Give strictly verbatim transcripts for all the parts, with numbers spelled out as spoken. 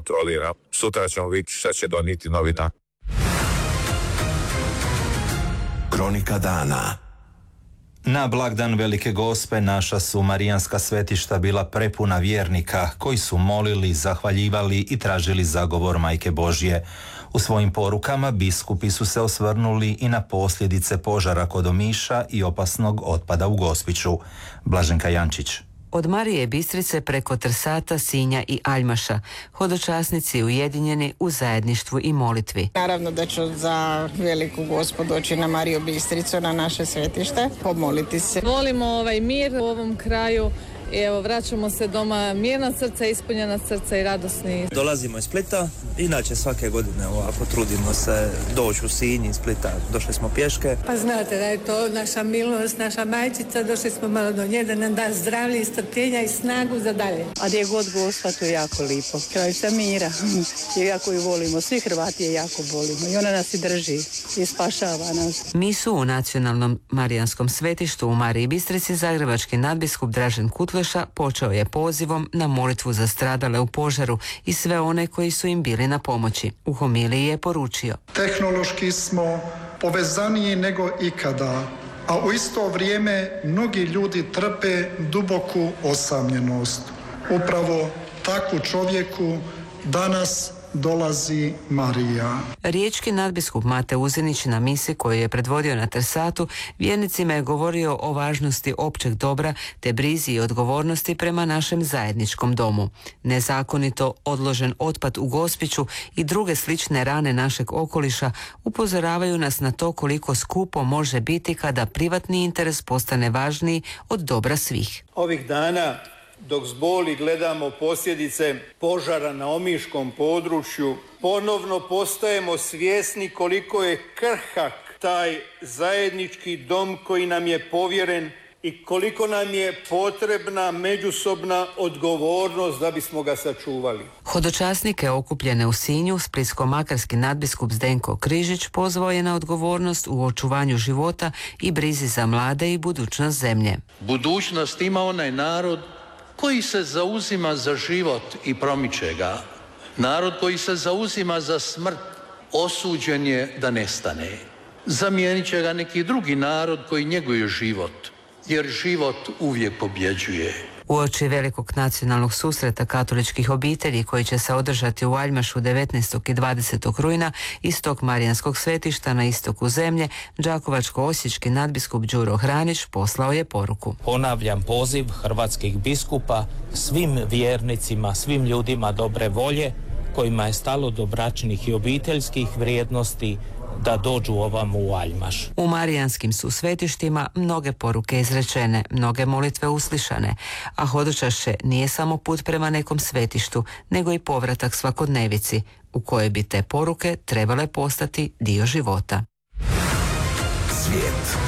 kontroliram. Sutra ćemo vidjeti šta će donijeti novi dan. Kronika dana. Na blagdan Velike Gospe naša su marijanska svetišta bila prepuna vjernika koji su molili, zahvaljivali i tražili zagovor Majke Božje. U svojim porukama biskupi su se osvrnuli i na posljedice požara kod Omiša i opasnog otpada u Gospiću. Blaženka Jančić. Od Marije Bistrice preko Trsata, Sinja i Aljmaša, hodočasnici ujedinjeni u zajedništvu i molitvi. Naravno da ću za Veliku Gospu doći na Mariju Bistricu, na naše svetište, pomoliti se. Volimo ovaj mir u ovom kraju i evo vraćamo se doma mirna srca, ispunjena srca i radosni. Dolazimo iz Splita, inače svake godine ovako trudimo se doći u Sinj iz Splita, došli smo pješke. Pa znate da je to naša milost, naša majčica, došli smo malo do nje da nam da zdravlje i strpljenja i snagu za dalje. A gdje god Gospa, to je jako lipo, krajica mira, i jako ju volimo, svi Hrvati je jako volimo i ona nas i drži i spašava nas. Misu u nacionalnom marijanskom svetištu u Mariji Bistrici zagrebački nadbiskup Dražen Kutleša počeo je pozivom na molitvu za stradale u požaru i sve one koji su im bili na pomoći. U homiliji je poručio: tehnološki smo povezaniji nego ikada, a u isto vrijeme mnogi ljudi trpe duboku osamljenost. Upravo takvu čovjeku danas dolazi Marija. Riječki nadbiskup Mate Uzinić na misi koju je predvodio na Trsatu vjernicima je govorio o važnosti općeg dobra te brizi i odgovornosti prema našem zajedničkom domu. Nezakonito odložen otpad u Gospiću i druge slične rane našeg okoliša upozoravaju nas na to koliko skupo može biti kada privatni interes postane važniji od dobra svih. Ovih dana dok s boli gledamo posljedice požara na omiškom području, ponovno postajemo svjesni koliko je krhak taj zajednički dom koji nam je povjeren i koliko nam je potrebna međusobna odgovornost da bismo ga sačuvali. Hodočasnike okupljene u Sinju splitsko-makarski nadbiskup Zdenko Križić pozvao je na odgovornost u očuvanju života i brizi za mlade i budućnost zemlje. Budućnost ima onaj narod koji se zauzima za život i promiče ga. Narod koji se zauzima za smrt osuđen je da nestane. Zamijenit će ga neki drugi narod koji njeguje život, jer život uvijek pobjeđuje. Uoči velikog nacionalnog susreta katoličkih obitelji koji će se održati u Aljmašu devetnaestog i dvadesetog rujna iz tog marijanskog svetišta na istoku zemlje, đakovačko-osječki nadbiskup Đuro Hranić poslao je poruku. Ponavljam poziv hrvatskih biskupa svim vjernicima, svim ljudima dobre volje kojima je stalo do bračnih i obiteljskih vrijednosti da dođu ovam u Aljmaš. U marijanskim su svetištima mnoge poruke izrečene, mnoge molitve uslišane, a hodočašće nije samo put prema nekom svetištu, nego i povratak svakodnevici, u kojoj bi te poruke trebale postati dio života. Svijet.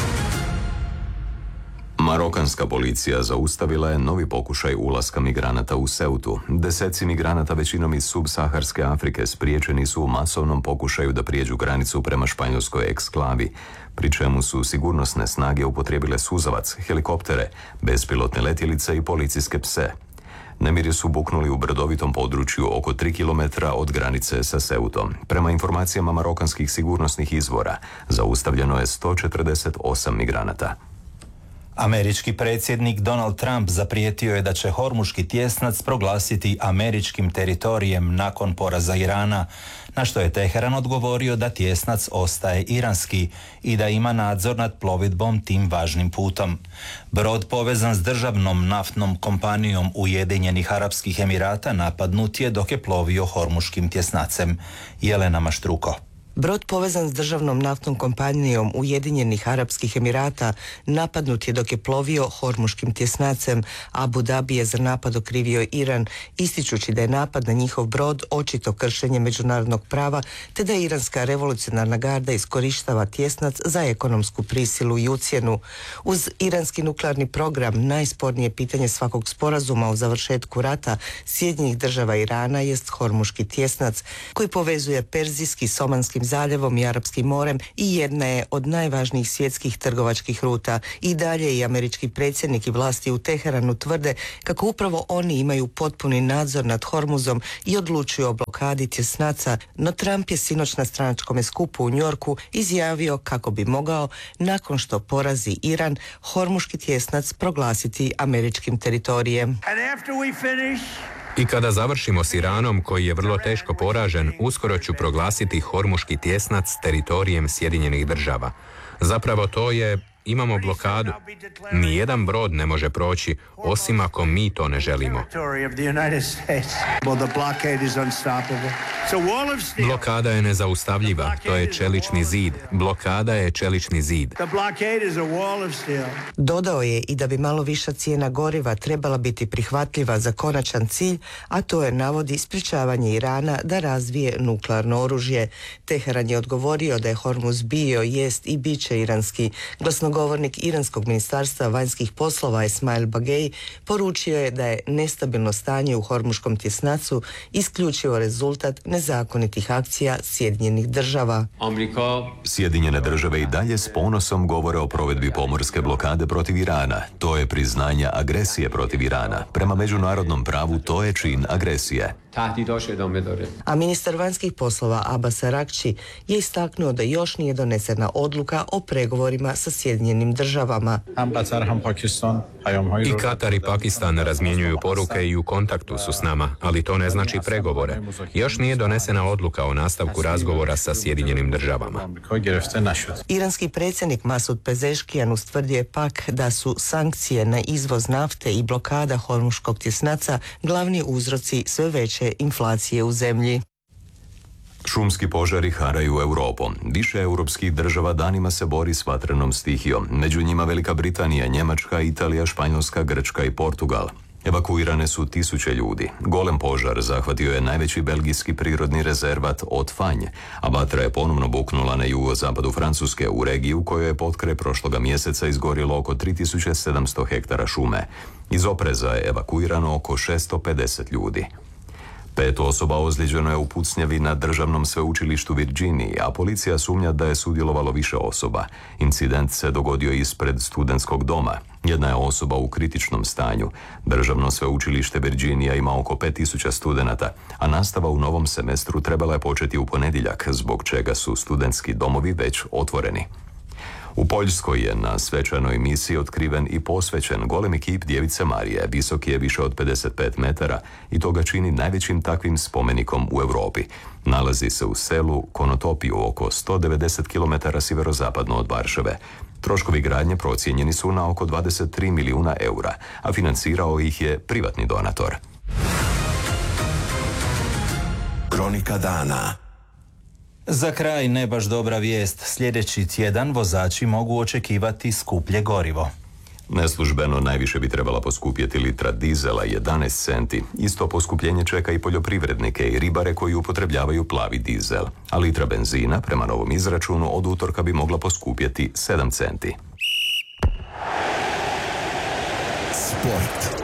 Marokanska policija zaustavila je novi pokušaj ulaska migranata u Ceutu. Deseci migranata, većinom iz subsaharske Afrike, spriječeni su u masovnom pokušaju da prijeđu granicu prema španjolskoj eksklavi, pri čemu su sigurnosne snage upotrijebile suzavac, helikoptere, bespilotne letjelice i policijske pse. Nemiri su buknuli u brdovitom području oko tri kilometra od granice sa Ceutom. Prema informacijama marokanskih sigurnosnih izvora, zaustavljeno je sto četrdeset osam migranata. Američki predsjednik Donald Trump zaprijetio je da će Hormuški tjesnac proglasiti američkim teritorijem nakon poraza Irana, na što je Teheran odgovorio da tjesnac ostaje iranski i da ima nadzor nad plovidbom tim važnim putom. Brod povezan s državnom naftnom kompanijom Ujedinjenih Arapskih Emirata napadnut je dok je plovio Hormuškim tjesnacem. Jelena Maštruko. Brod povezan s državnom naftnom kompanijom Ujedinjenih Arapskih Emirata napadnut je dok je plovio Hormuškim tjesnacem. Abu Dhabi je za napad okrivio Iran, ističući da je napad na njihov brod očito kršenje međunarodnog prava, te da Iranska revolucionarna garda iskorištava tjesnac za ekonomsku prisilu i ucjenu. Uz iranski nuklearni program, najspornije pitanje svakog sporazuma o završetku rata Sjedinjenih država Irana jest Hormuški tjesnac, koji povezuje Perzijski s Omanskim zaljevom i Arapskim morem i jedna je od najvažnijih svjetskih trgovačkih ruta. I dalje i američki predsjednik i vlasti u Teheranu tvrde kako upravo oni imaju potpuni nadzor nad Hormuzom i odlučuju o blokadi tjesnaca, no Trump je sinoć na stranačkom skupu u Njorku izjavio kako bi mogao, nakon što porazi Iran, Hormuški tjesnac proglasiti američkim teritorijem. I kada završimo s Iranom, koji je vrlo teško poražen, uskoro ću proglasiti Hormuški tjesnac teritorijem Sjedinjenih država. Zapravo to je, imamo blokadu. Nijedan brod ne može proći, osim ako mi to ne želimo. Blokada je nezaustavljiva, to je čelični zid. Blokada je čelični zid. Dodao je i da bi malo viša cijena goriva trebala biti prihvatljiva za konačan cilj, a to je, navodi, sprječavanje Irana da razvije nuklearno oružje. Teheran je odgovorio da je Hormuz bio, jest i bit će iranski. Glasnogovornik iranskog ministarstva vanjskih poslova Esmail Bagej poručio je da je nestabilno stanje u Hormuškom tjesnacu isključivo rezultat nezakonitih akcija Sjedinjenih država. Sjedinjene države i dalje s ponosom govore o provedbi pomorske blokade protiv Irana. To je priznanje agresije protiv Irana. Prema međunarodnom pravu to je čin agresije. A ministar vanjskih poslova Abbas Araghchi je istaknuo da još nije donesena odluka o pregovorima sa Sjedinjenim državama. I Katar i Pakistan razmjenjuju poruke i u kontaktu su s nama, ali to ne znači pregovore. Još nije donesena odluka o nastavku razgovora sa Sjedinjenim državama. Iranski predsjednik Masud Pezeškijan ustvrdio je pak da su sankcije na izvoz nafte i blokada Hormuškog tjesnaca glavni uzroci sve veće inflacije u zemlji. Šumski požari haraju Europom. Više europskih država danima se bori s vatrenom stihijom. Među njima Velika Britanija, Njemačka, Italija, Španjolska, Grčka i Portugal. Evakuirane su tisuće ljudi. Golem požar zahvatio je najveći belgijski prirodni rezervat Otfanj, a vatra je ponovno buknula na jugozapadu Francuske u regiji u kojoj je potkraj prošloga mjeseca izgorilo oko tri tisuće sedamsto hektara šume. Iz opreza je evakuirano oko šesto pedeset ljudi. Pet osoba ozlijeđeno je u pucnjavi na državnom sveučilištu Virginiji, a policija sumnja da je sudjelovalo više osoba. Incident se dogodio ispred studentskog doma. Jedna je osoba u kritičnom stanju. Državno sveučilište Virginija ima oko pet tisuća studenata, a nastava u novom semestru trebala je početi u ponedjeljak, zbog čega su studentski domovi već otvoreni. U Poljskoj je na svečanoj misiji otkriven i posvećen golemi kip Djevice Marije. Visok je više od pedeset pet metara i to ga čini najvećim takvim spomenikom u Europi. Nalazi se u selu Konotopiju, oko sto devedeset kilometara sjeverozapadno od Varšave. Troškovi gradnje procijenjeni su na oko dvadeset tri milijuna eura, a financirao ih je privatni donator. Kronika dana. Za kraj ne baš dobra vijest. Sljedeći tjedan vozači mogu očekivati skuplje gorivo. Neslužbeno najviše bi trebala poskupjeti litra dizela jedanaest centi. Isto poskupljenje čeka i poljoprivrednike i ribare koji upotrebljavaju plavi dizel. A litra benzina, prema novom izračunu, od utorka bi mogla poskupjeti sedam centi. Sport.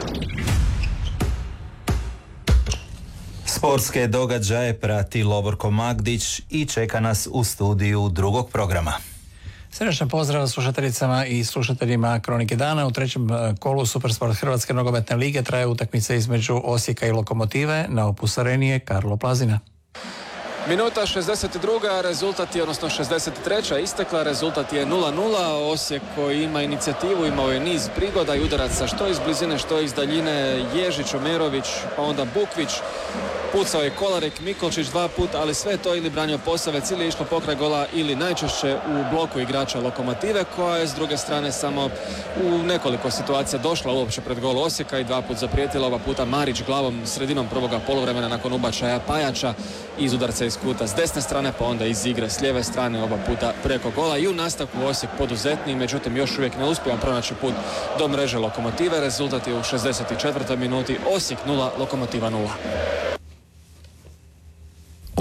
Sportske događaje prati Lovorko Magdić i čeka nas u studiju drugog programa. Srdačan pozdrav slušateljicama i slušateljima Kronike dana. U trećem kolu Supersport Hrvatske nogometne lige traje utakmica između Osijeka i Lokomotive. Na Opus Areni je Karlo Plazina. Minuta šezdeset druga, rezultat je, odnosno šezdeset treća istekla, rezultat je nula nula. Osijek koji ima inicijativu, imao je niz prigoda i udaraca što iz blizine, što iz daljine. Ježić, Omerović, pa onda Bukvić, pucao je Kolarek, Mikolčić dva puta, ali sve to ili branio Posavec ili je išlo pokraj gola ili najčešće u bloku igrača Lokomotive, koja je s druge strane samo u nekoliko situacija došla uopće pred gol Osijeka i dva put zaprijetila, ova puta Marić glavom sredinom prvoga poluvremena nakon ubačaja Pajača iz udarca iz kuta s desne strane, pa onda iz igre s lijeve strane, oba puta preko gola. I u nastavku Osijek poduzetniji, međutim još uvijek ne uspijeva pronaći put do mreže Lokomotive. Rezultat je u šezdeset četvrtoj minuti Osijek nula, Lokomotiva nula.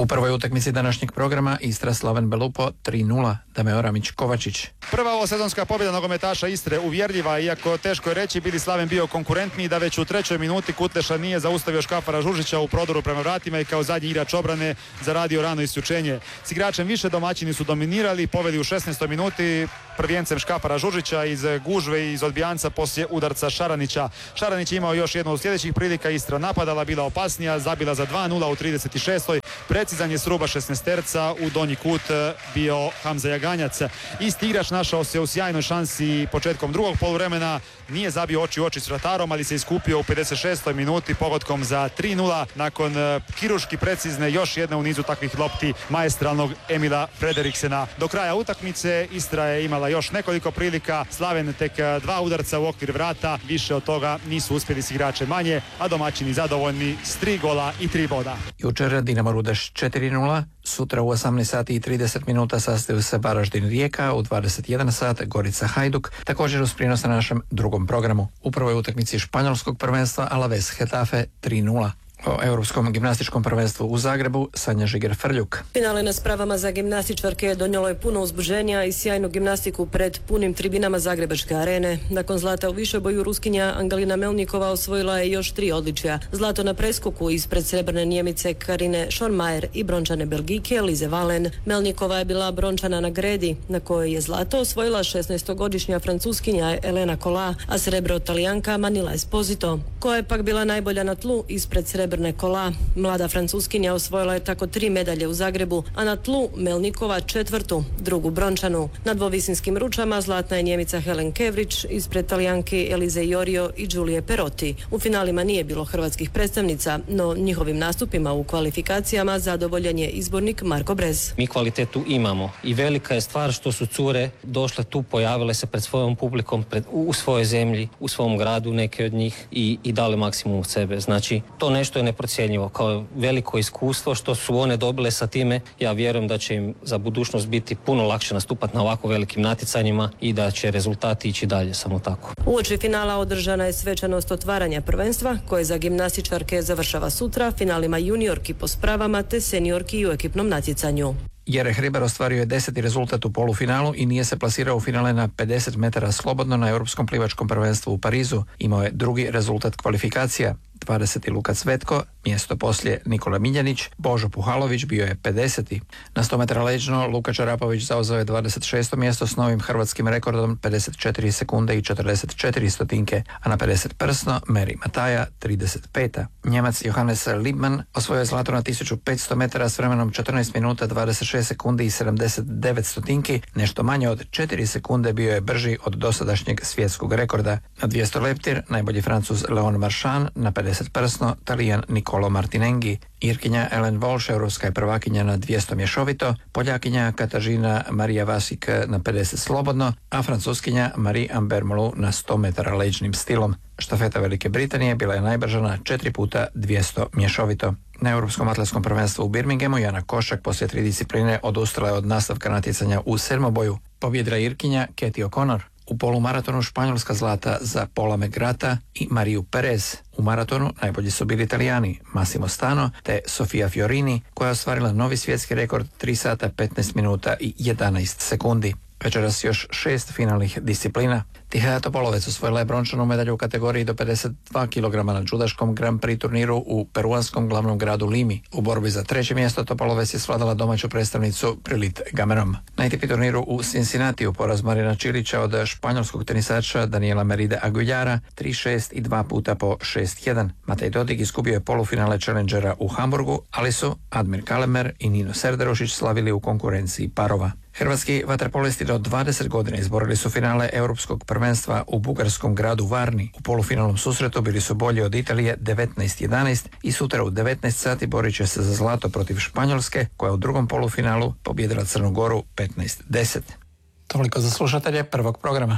U prvoj utakmici današnjeg programa Istra Slaven Belupo tri nula, Dame Oramić Kovačić. Prva ovo sezonska pobjeda nogometaša Istre uvjerljiva, iako teško je reći bili Slaven bio konkurentniji, da već u trećoj minuti Kutleša nije zaustavio Škafara Žužića u prodoru prema vratima i kao zadnji igrač obrane zaradio rano isključenje. S igračem više domaćini su dominirali, poveli u šesnaestoj minuti prvijencem Škafara Žužića iz gužve i iz odbijanca poslije udarca Šaranića. Šaranić je imao još jednu od sljedećih prilika, Istra napadala, bila opasnija, zabila za dva nula u trideset šestoj Precizan je s ruba šesnaesterca, u donji kut bio Hamza Jaganjac. Isti igrač našao se u sjajnoj šansi početkom drugog poluvremena, nije zabio oči u oči s vratarom, ali se iskupio u pedeset šestoj minuti pogodkom za tri nula nakon kirurški precizne još jedne u nizu takvih lopti maestralnog Emila Frederiksena. Do kraja utakmice Istra je imala još nekoliko prilika, Slaven tek dva udarca u okvir vrata, više od toga nisu uspjeli s igrače manje, a domaćini zadovoljni s tri gola i tri boda. Jučer Dinamo Rudeš četiri nula, sutra u osamnaest sati i trideset minuta sastaju se Varaždin Rijeka, u dvadeset jedan sat Gorica Hajduk, također uz prijenos na našem drugom programu. U prvoj utakmici španjolskog prvenstva Alaves Hetafe tri nula. O Europskom gimnastičkom prvenstvu u Zagrebu Sanja Žiger-Frljuk. Finale na spravama za gimnastičarke donijelo je puno uzbuženja i sjajnu gimnastiku pred punim tribinama Zagrebačke arene. Nakon zlata u višeboju Ruskinja Angelina Melnikova osvojila je još tri odličja. Zlato na preskoku ispred srebrne Njemice Karine Schormayer i brončane Belgijke Lize Valen. Melnikova je bila brončana na gredi, na kojoj je zlato osvojila šesnaestogodišnja Francuskinja Elena Kola, a srebro Talijanka Manila Esposito, koja je pak bila najbolja na tlu ispred srebrne Kola. Mlada Francuskinja osvojila je tako tri medalje u Zagrebu, a na tlu Melnikova četvrtu, drugu brončanu. Na dvovisinskim ručama zlatna je Njemica Helen Kevrić ispred Talijanki Elize Iorio i Giulie Perotti. U finalima nije bilo hrvatskih predstavnica, no njihovim nastupima u kvalifikacijama zadovoljan je izbornik Marko Brez. Mi kvalitetu imamo i velika je stvar što su cure došle tu, pojavile se pred svojom publikom, pred, u svojoj zemlji, u svom gradu, neke od njih i, i dale maksimum od sebe. Znači, to nešto je neprocjenjivo, kao veliko iskustvo što su one dobile sa time. Ja vjerujem da će im za budućnost biti puno lakše nastupati na ovako velikim natjecanjima i da će rezultati ići dalje, samo tako. Uoči finala održana je svečanost otvaranja prvenstva, koje za gimnastičarke završava sutra finalima juniorki po spravama te seniorki u ekipnom natjecanju. Jere Hribar ostvario je deseti rezultat u polufinalu i nije se plasirao u finale na pedeset metara slobodno na Europskom plivačkom prvenstvu u Parizu. Imao je drugi rezultat kvalifikacija. dvadeseti Luka Cvetko, mjesto poslije Nikola Miljanić, Božo Puhalović bio je pedeseti. Na sto metara leđno Luka Čarapović zauzeo je dvadeset šesto mjesto s novim hrvatskim rekordom pedeset četiri sekunde i četrdeset četiri stotinke, a na pedeset prsno Meri Mataja trideset peta. Njemac Johannes Liebmann osvojio je zlato na tisuću petsto metara s vremenom četrnaest minuta dvadeset šest sekundi i sedamdeset devet stotinki, nešto manje od četiri sekunde bio je brži od dosadašnjeg svjetskog rekorda. Na dvjesto leptir najbolji Francuz Leon Marchand, na pedeset prsno Talijan Nicolo Martinenghi, Irkinja Ellen Walsh, europska je prvakinja na dvjesto mješovito, Poljakinja Katažina Marija Vasik na pedeset slobodno, a Francuskinja Marie Amber Molu na sto metara leđnim stilom. Štafeta Velike Britanije bila je najbrža na četiri puta dvjesto mješovito. Na Europskom atletskom prvenstvu u Birminghamu Jana Košak poslije tri discipline odustala je od nastavka natjecanja u sedmoboju. Pobjedila Irkinja Katie O'Connor. U polumaratonu Španjolska zlata za Paula Megrata i Mariju Perez. U maratonu najbolji su bili Italijani Massimo Stano te Sofia Fiorini, koja je ostvarila novi svjetski rekord tri sata petnaest minuta i jedanaest sekundi. Večeras još šest finalnih disciplina. Tihaja Topolovec osvojila je brončanu medalju u kategoriji do pedeset dva kilograma na judaškom Grand Prix turniru u peruanskom glavnom gradu Limi. U borbi za treće mjesto Topolovec je svladala domaću predstavnicu Prilit Gamerom. Na A T P turniru u Cincinnatiju poraz Marina Čilića od španjolskog tenisača Daniela Meride Aguilara tri šest i dva puta po šest jedan. Matej Dodig izgubio je polufinale Challengera u Hamburgu, ali su Admir Kalemer i Nino Serderušić slavili u konkurenciji parova. Hrvatski vaterpolisti do dvadeset godina izborili su finale europskog prvenstva u bugarskom gradu Varni. U polufinalnom susretu bili su bolji od Italije devetnaest jedanaest i sutra u devetnaest sati borit će se za zlato protiv Španjolske, koja u drugom polufinalu pobjedila Crnu Goru petnaest deset. Toliko za slušatelje prvog programa.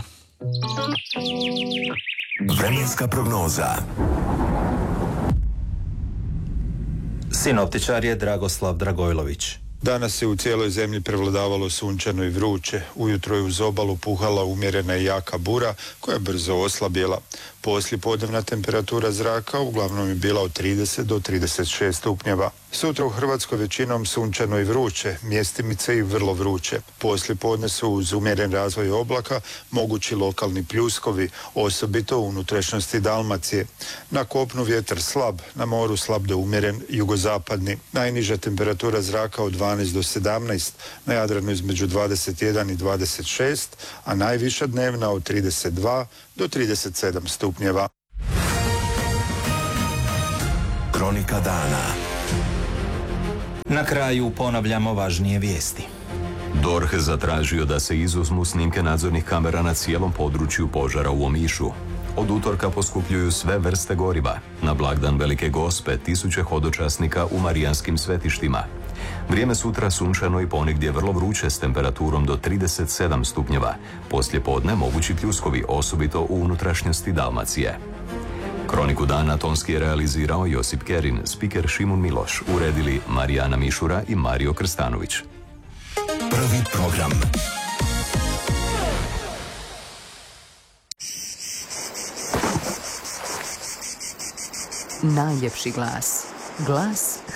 Vremenska prognoza. Sinoptičar je Dragoslav Dragojlović. Danas je u cijeloj zemlji prevladavalo sunčano i vruće. Ujutro je uz obalu puhala umjerena i jaka bura koja je brzo oslabjela. Poslijepodnevna temperatura zraka uglavnom je bila od trideset do trideset šest stupnjeva. Sutra u Hrvatskoj većinom sunčano i vruće, mjestimice i vrlo vruće. Poslijepodne su uz umjeren razvoj oblaka mogući lokalni pljuskovi, osobito u unutrašnjosti Dalmacije. Na kopnu vjetar slab, na moru slab do umjeren jugozapadni. Najniža temperatura zraka od dvanaest do sedamnaest, na Jadranu između dvadeset jedan i dvadeset šest, a najviša dnevna od trideset dva do trideset sedam stupnjeva. Kronika dana. Na kraju ponavljamo važnije vijesti. D O R H zatražio da se izuzmu snimke nadzornih kamera na cijelom području požara u Omišu. Od utorka poskupljuju sve vrste goriva. Na blagdan Velike Gospe tisuće hodočasnika u marijanskim svetištima. Vrijeme sutra sunčano i ponegdje vrlo vruće s temperaturom do trideset sedam stupnjeva. Poslije podne mogući pljuskovi, osobito u unutrašnjosti Dalmacije. Kroniku dana tonski je realizirao Josip Kerin, spiker Šimun Miloš, uredili Marijana Mišura i Mario Krstanović. Prvi program. Najljepši glas. Glas